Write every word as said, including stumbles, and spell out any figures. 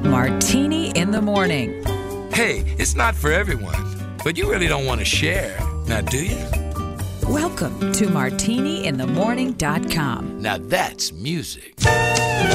Martini in the Morning. Hey, it's not for everyone, but you really don't want to share, now do you? Welcome to martini in the morning dot com. Now that's music.